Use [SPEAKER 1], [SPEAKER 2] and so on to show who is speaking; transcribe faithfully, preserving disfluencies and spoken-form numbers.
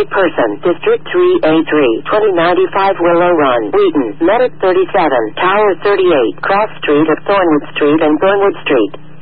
[SPEAKER 1] every person. District three A three, twenty ninety-five Willow Run, Wheaton, Medic thirty-seven, Tower thirty-eight, Cross Street at Thornwood Street and Thornwood Street.